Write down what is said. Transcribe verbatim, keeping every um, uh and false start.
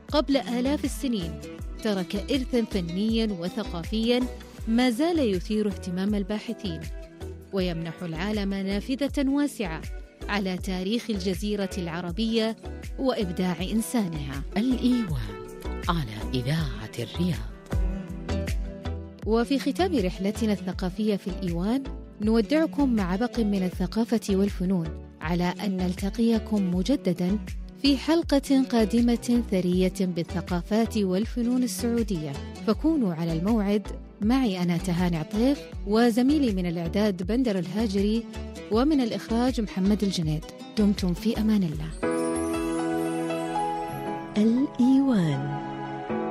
قبل آلاف السنين ترك إرثاً فنياً وثقافياً ما زال يثير اهتمام الباحثين ويمنح العالم نافذة واسعة على تاريخ الجزيرة العربية وإبداع إنسانها. الإيوان على إذاعة الرياض. وفي ختام رحلتنا الثقافية في الإيوان نودعكم مع باق من الثقافة والفنون، على أن نلتقيكم مجدداً في حلقة قادمة ثرية بالثقافات والفنون السعودية، فكونوا على الموعد. معي أنا تهاني عطيف، وزميلي من الإعداد بندر الهاجري، ومن الإخراج محمد الجنيد. دمتم في أمان الله. الإيوان.